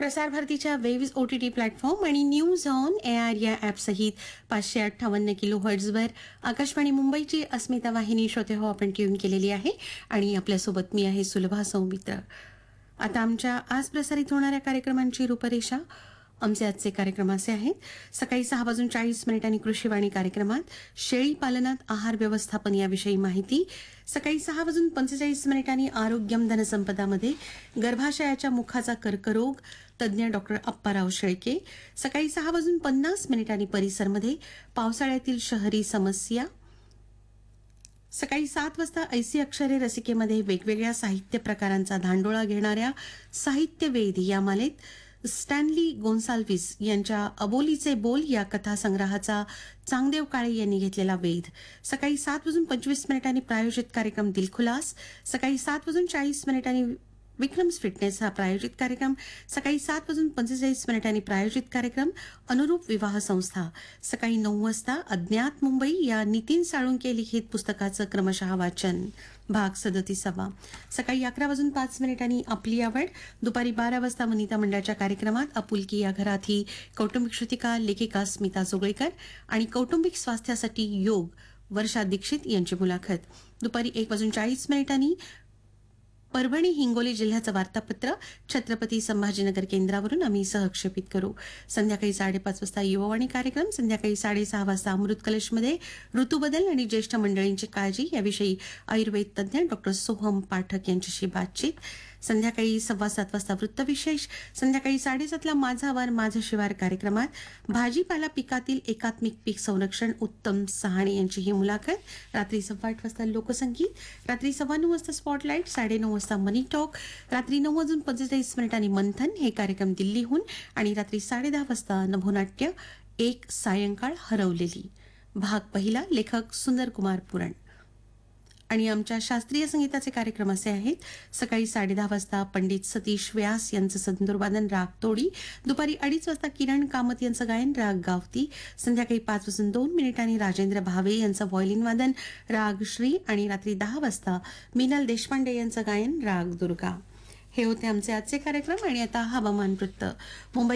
प्रसार भारतीच्या waves OTT platform आणि न्यूज ऑन एआर या ॲपसहित 558 किलोहर्ट्झवर आकाशवाणी मुंबईची अस्मिता वाहिनी श्रोते हो आपण ट्यून केलेली आहे आणि आपल्यासोबत मी आहे सुलभा सौमित्र. आता आमच्या आज प्रसारित होणाऱ्या कार्यक्रमांची रूपरेषा. आमचे आजचे कार्यक्रम असे आहेत. सकाळी 6:40 कृषीवाणी कार्यक्रमात शेळी पालनात आहार व्यवस्थापन याविषयी माहिती. सकाळी 6:45 आरोग्यम धनसंपदामध्ये गर्भाशयाच्या मुखाचा कर्करोग तज्ज्ञ डॉक्टर अप्पाराव शेळके. सकाळी 6:50 परिसरमध्ये पावसाळ्यातील शहरी समस्या. सकाळी 7 वाजता ऐसी अक्षरे रसिकेमध्ये वेगवेगळ्या साहित्य प्रकारांचा धांडोळा घेणाऱ्या साहित्य वेध या मालेत स्टॅनली गोन्साल्विस यांच्या अबोलीचे बोल या कथासंग्रहाचा चांगदेव काळे यांनी घेतलेला वेध. सकाळी 7:25 प्रायोजित कार्यक्रम दिलखुलास. सकाळी 7:40 विक्रम्स फिटनेस हा प्रायोजित कार्यक्रम. सकाळी 7:45 प्रायोजित कार्यक्रम अनुरूप विवाह संस्था. सकाळी 9 वाजता अज्ञात मुंबई या नितीन साळुंके लिखित पुस्तकाचं क्रमशः वाचन भाग 37. सकाळी 11:05 आपली आवड. दुपारी 12 वाजता वनिता मंडळाच्या कार्यक्रमात आपुलकी या घरात ही कौटुंबिक श्रुतिका लेखिका स्मिता जोगळेकर आणि कौटुंबिक स्वास्थ्यासाठी योग वर्षा दीक्षित यांची मुलाखत. दुपारी 1:40 परभणी हिंगोली जिल्ह्याचं वार्तापत्र छत्रपती संभाजीनगर केंद्रावरून आम्ही सहक्षेपित करू. संध्याकाळी 5:30 वाजता युवावाणी कार्यक्रम. संध्याकाळी 6:30 वाजता अमृत कलशमध्ये ऋतूबदल आणि ज्येष्ठ मंडळींची काळजी याविषयी आयुर्वेद तज्ज्ञ डॉक्टर सोहम पाठक यांच्याशी बातचीत. संध्याकाळी 7:15 वाजता वृत्तविशेष. संध्याकाळी 7:30 माझा वार माझं शिवार कार्यक्रमात भाजीपाला पिकातील एकात्मिक पीक संरक्षण उत्तम सहाणे यांची ही मुलाखत. रात्री 8:15 वाजता लोकसंगीत. रात्री 9:15 वाजता स्पॉटलाईट. 9:30 वाजता मनी टॉक. रात्री 9:45 मंथन हे कार्यक्रम दिल्लीहून आणि रात्री 10:30 वाजता नभोनाट्य एक सायंकाळ हरवलेली भाग पहिला लेखक सुंदरकुमार पुरण. आणि आमच्या शास्त्रीय संगीताचे कार्यक्रम असे आहेत. सकाळी 10:30 वाजता पंडित सतीश व्यास यांचं संतूरवादन राग तोडी. दुपारी 2:30 वाजता किरण कामत यांचं गायन राग गावती. संध्याकाळी 5:02 राजेंद्र भावे यांचं व्हायोलिन वादन राग श्री आणि रात्री 10 वाजता मिनल देशपांडे यांचं गायन राग दुर्गा. हे होते आमचे आजचे कार्यक्रम. आणि आता हवामान वृत्त. मुंबई